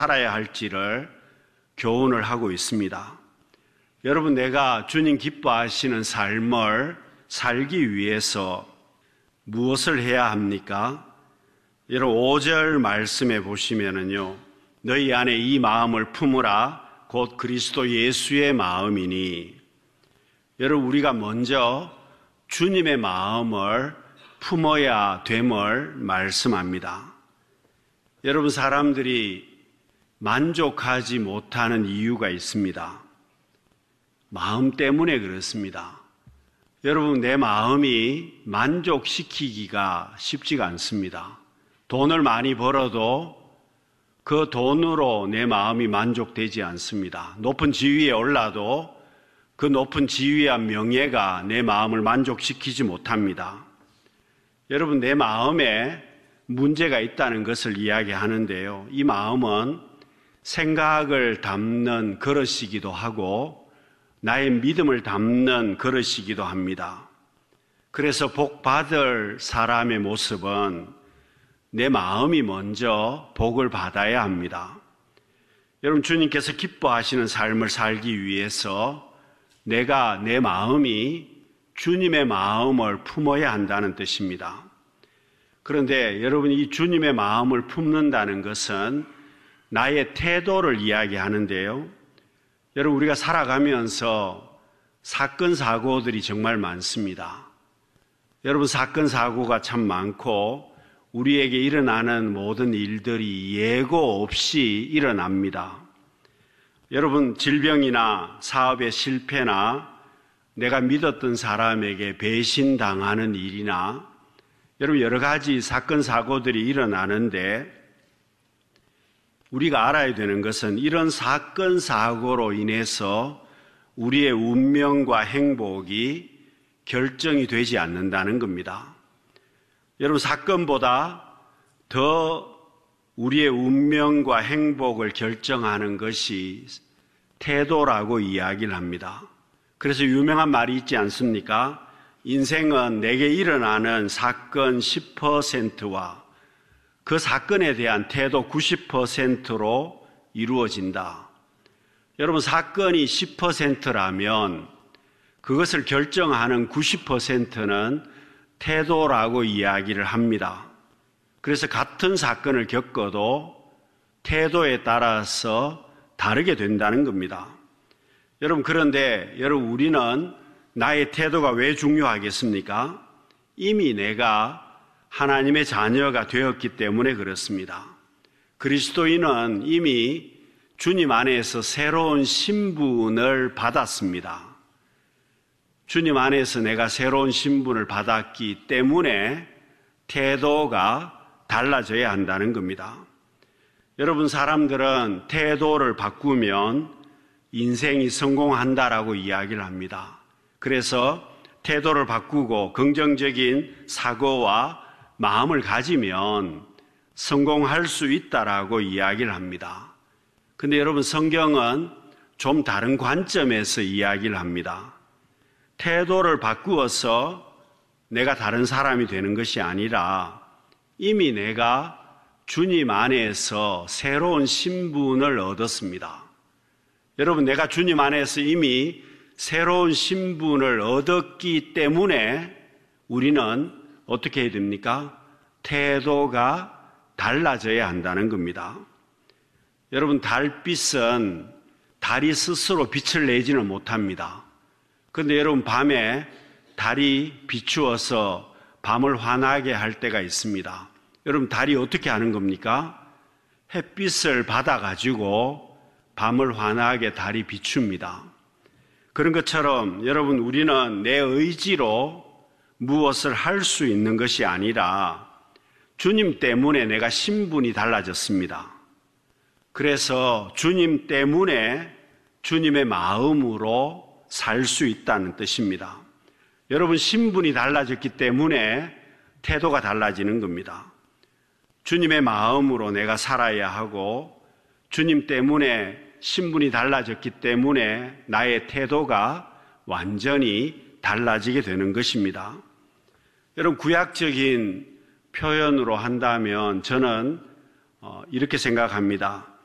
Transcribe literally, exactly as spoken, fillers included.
살아야 할지를 교훈을 하고 있습니다. 여러분, 내가 주님 기뻐하시는 삶을 살기 위해서 무엇을 해야 합니까? 여러분, 오 절 말씀에 보시면은요, 너희 안에 이 마음을 품으라 곧 그리스도 예수의 마음이니. 여러분, 우리가 먼저 주님의 마음을 품어야 됨을 말씀합니다. 여러분, 사람들이 만족하지 못하는 이유가 있습니다. 마음 때문에 그렇습니다. 여러분, 내 마음이 만족시키기가 쉽지가 않습니다. 돈을 많이 벌어도 그 돈으로 내 마음이 만족되지 않습니다. 높은 지위에 올라도 그 높은 지위와 명예가 내 마음을 만족시키지 못합니다. 여러분, 내 마음에 문제가 있다는 것을 이야기하는데요. 이 마음은 생각을 담는 그릇이기도 하고 나의 믿음을 담는 그릇이기도 합니다. 그래서 복 받을 사람의 모습은 내 마음이 먼저 복을 받아야 합니다. 여러분, 주님께서 기뻐하시는 삶을 살기 위해서 내가 내 마음이 주님의 마음을 품어야 한다는 뜻입니다. 그런데 여러분, 이 주님의 마음을 품는다는 것은 나의 태도를 이야기하는데요. 여러분, 우리가 살아가면서 사건, 사고들이 정말 많습니다. 여러분, 사건, 사고가 참 많고 우리에게 일어나는 모든 일들이 예고 없이 일어납니다. 여러분, 질병이나 사업의 실패나 내가 믿었던 사람에게 배신당하는 일이나 여러분, 여러 가지 사건, 사고들이 일어나는데 우리가 알아야 되는 것은 이런 사건, 사고로 인해서 우리의 운명과 행복이 결정이 되지 않는다는 겁니다. 여러분, 사건보다 더 우리의 운명과 행복을 결정하는 것이 태도라고 이야기를 합니다. 그래서 유명한 말이 있지 않습니까? 인생은 내게 일어나는 사건 십 퍼센트와 그 사건에 대한 태도 구십 퍼센트로 이루어진다. 여러분, 사건이 십 퍼센트라면 그것을 결정하는 구십 퍼센트는 태도라고 이야기를 합니다. 그래서 같은 사건을 겪어도 태도에 따라서 다르게 된다는 겁니다. 여러분, 그런데 여러분, 우리는 나의 태도가 왜 중요하겠습니까? 이미 내가 하나님의 자녀가 되었기 때문에 그렇습니다. 그리스도인은 이미 주님 안에서 새로운 신분을 받았습니다. 주님 안에서 내가 새로운 신분을 받았기 때문에 태도가 달라져야 한다는 겁니다. 여러분, 사람들은 태도를 바꾸면 인생이 성공한다라고 이야기를 합니다. 그래서 태도를 바꾸고 긍정적인 사고와 마음을 가지면 성공할 수 있다라고 이야기를 합니다. 근데 여러분, 성경은 좀 다른 관점에서 이야기를 합니다. 태도를 바꾸어서 내가 다른 사람이 되는 것이 아니라 이미 내가 주님 안에서 새로운 신분을 얻었습니다. 여러분, 내가 주님 안에서 이미 새로운 신분을 얻었기 때문에 우리는 어떻게 해야 됩니까? 태도가 달라져야 한다는 겁니다. 여러분, 달빛은 달이 스스로 빛을 내지는 못합니다. 그런데 여러분, 밤에 달이 비추어서 밤을 환하게 할 때가 있습니다. 여러분, 달이 어떻게 하는 겁니까? 햇빛을 받아가지고 밤을 환하게 달이 비춥니다. 그런 것처럼 여러분, 우리는 내 의지로 무엇을 할 수 있는 것이 아니라 주님 때문에 내가 신분이 달라졌습니다. 그래서 주님 때문에 주님의 마음으로 살 수 있다는 뜻입니다. 여러분, 신분이 달라졌기 때문에 태도가 달라지는 겁니다. 주님의 마음으로 내가 살아야 하고 주님 때문에 신분이 달라졌기 때문에 나의 태도가 완전히 달라지게 되는 것입니다. 여러분, 구약적인 표현으로 한다면 저는 이렇게 생각합니다.